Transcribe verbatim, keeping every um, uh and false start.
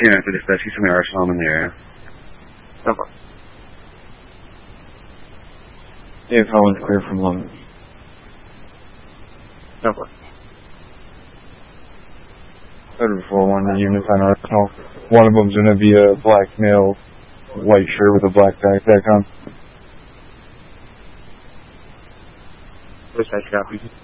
two nine for dispatch, he's from the arsenal in the area. Over. Dave Holland's clear from London. Over. Better four one, the units on arsenal. One of them's gonna be a black male, white shirt with a black backpack on. Dispatch copy.